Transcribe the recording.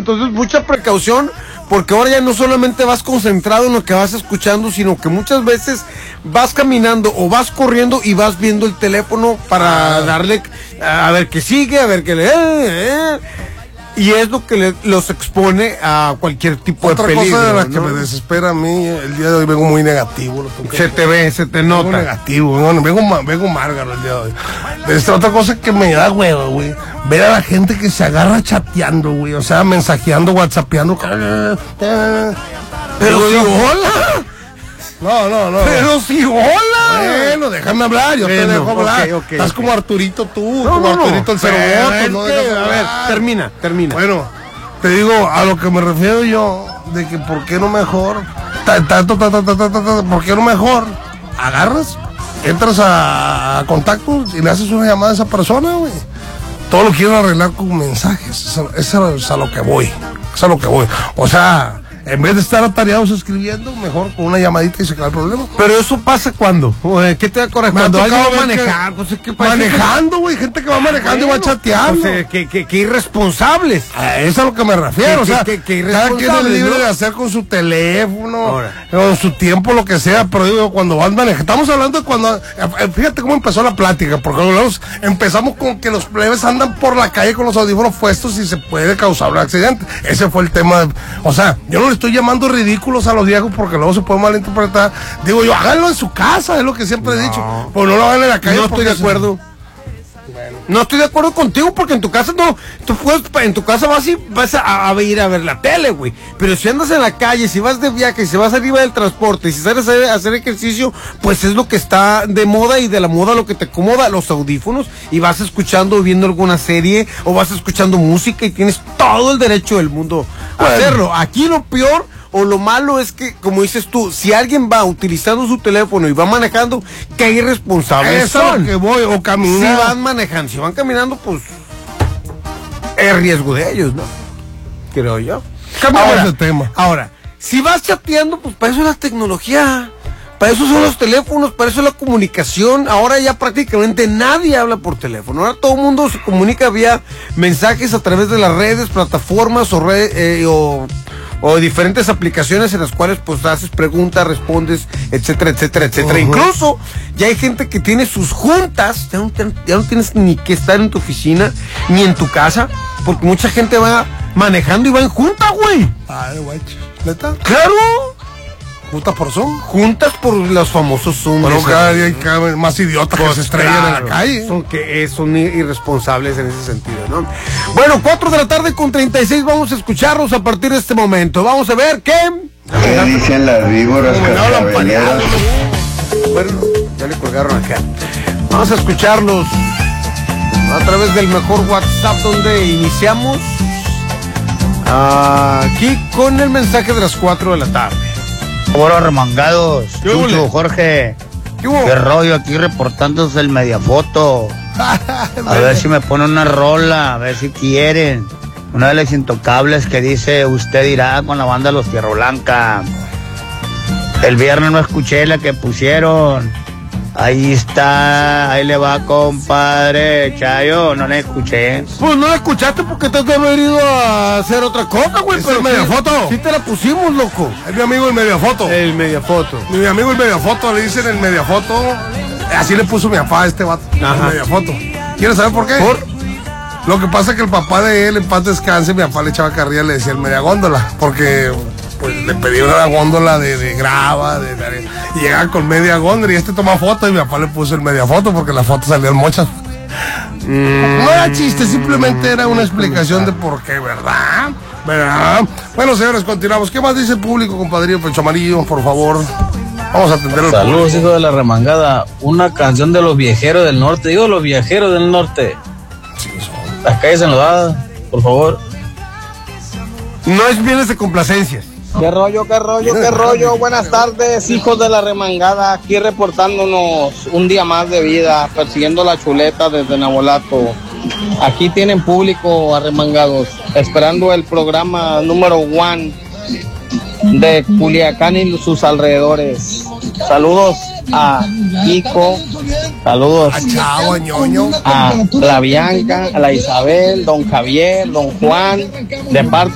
Entonces, mucha precaución, porque ahora ya no solamente vas concentrado en lo que vas escuchando, sino que muchas veces vas caminando o vas corriendo y vas viendo el teléfono para darle a ver qué sigue, a ver qué le... Y es lo que los expone a cualquier tipo de peligro. Otra cosa de la que me desespera a mí, el día de hoy vengo muy negativo. Se te ve, se te nota. Vengo negativo, vengo márgaro el día de hoy. Otra cosa que me da huevo, güey, ver a la gente que se agarra chateando, güey, o sea, mensajeando, whatsappeando. Pero digo, hola. No. Pero sí, hola. Bueno, déjame hablar, yo te dejo hablar. Okay. Estás como Arturito tú, Arturito el cero votos. A ver, termina. Bueno, te digo, a lo que me refiero yo, de que por qué no mejor, ¿por qué no mejor? Agarras, entras a contactos y le haces una llamada a esa persona, güey. Todo lo quiero arreglar con mensajes, eso es a lo que voy, o sea... En vez de estar atareados escribiendo, mejor con una llamadita y se acaba el problema. Pero eso pasa cuando, ¿qué te acuerdas? Cuando alguien va a manejar, pues ¿qué pasa? Manejando, güey, gente que va manejando y va chateando. O sea, que irresponsables. Eso es a lo que me refiero, o sea, que cada quien es libre de hacer con su teléfono, con su tiempo, lo que sea, pero digo, cuando van manejando, estamos hablando de cuando, fíjate cómo empezó la plática, porque empezamos con que los plebes andan por la calle con los audífonos puestos y se puede causar un accidente. Ese fue el tema, o sea, yo no le estoy llamando ridículos a los viejos porque luego se puede malinterpretar. Digo yo, háganlo en su casa, es lo que siempre he dicho. Pues no lo hagan en la calle. No estoy de acuerdo. No estoy de acuerdo contigo porque en tu casa no, tú puedes, en tu casa vas a ir a ver la tele, güey. Pero si andas en la calle, si vas de viaje, si vas arriba del transporte, si sales a hacer ejercicio, pues es lo que está de moda y de la moda lo que te acomoda, los audífonos, y vas escuchando o viendo alguna serie o vas escuchando música y tienes todo el derecho del mundo a hacerlo. Aquí lo peor o lo malo es que, como dices tú, si alguien va utilizando su teléfono y va manejando, qué irresponsables son. Es lo que voy, o caminando. Si van caminando, pues es riesgo de ellos, ¿no? Creo yo. Cambiamos de tema. Ahora, si vas chateando, pues para eso es la tecnología, para eso son los teléfonos, para eso es la comunicación. Ahora ya prácticamente nadie habla por teléfono. Ahora todo el mundo se comunica vía mensajes a través de las redes, plataformas o diferentes aplicaciones en las cuales pues haces preguntas, respondes, etcétera. Incluso ya hay gente que tiene sus juntas, ya no tienes ni que estar en tu oficina ni en tu casa, porque mucha gente va manejando y va en junta, güey. Ay, güey, ¿neta? Claro. ¿Juntas por Zoom? Juntas por los famosos Zoom. Pero cada día hay más idiotas que se estrellan en la calle. Son irresponsables en ese sentido, ¿no? Bueno, 4:36 p.m, vamos a escucharlos a partir de este momento. Vamos a ver qué dicen las víboras cascabeludas. Bueno, ya le colgaron acá. Vamos a escucharlos a través del mejor WhatsApp donde iniciamos aquí con el mensaje de las 4 de la tarde. Hola, remangados. Chucho, Jorge. ¿Qué rollo aquí reportándose el Mediafoto? A ver si me ponen una rola, a ver si quieren. Una de las intocables que dice Usted dirá con la banda Los Tierra Blanca. El viernes no escuché la que pusieron. Ahí está, ahí le va, compadre Chayo, no la escuché. Pues no la escuchaste porque te has de haber ido a hacer otra cosa, güey. Pero Mediafoto. Sí te la pusimos, loco. Es mi amigo el Mediafoto. El Mediafoto. Mi amigo el Mediafoto, le dicen el Mediafoto. Así le puso mi papá a este vato. Ajá. El Mediafoto. ¿Quieres saber por qué? Lo que pasa es que el papá de él, en paz descanse, mi papá le echaba carrilla, le decía el Mediagóndola, porque pues le pedí una góndola de grava, y llegaba con media góndola y toma foto y mi papá le puso el Mediafoto porque las fotos salían muchas. No era chiste, simplemente era una explicación de por qué, ¿verdad? Bueno, señores, continuamos. ¿Qué más dice el público, compadrillo Pecho Amarillo, por favor? Vamos a atender al Saludos, hijo de la remangada. Una canción de los viajeros del norte. Digo, los viajeros del norte. Sí, las calles enlodadas, por favor. No es bienes de complacencias. ¿Qué rollo? Buenas tardes, hijos de la remangada. Aquí reportándonos un día más de vida, persiguiendo la chuleta desde Navolato. Aquí tienen público arremangados, esperando el programa número 1 de Culiacán y sus alrededores. Saludos a Kiko, saludos a la Bianca, a la Isabel, don Javier, don Juan, de parte